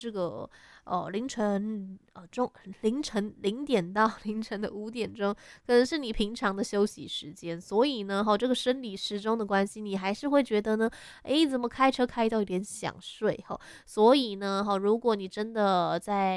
这个凌晨0点到凌晨的5点钟，可能是你平常的休息时间，所以呢，这个生理时钟的关系，你还是会觉得呢，诶，怎么开车开到有点想睡所以呢，如果你真的在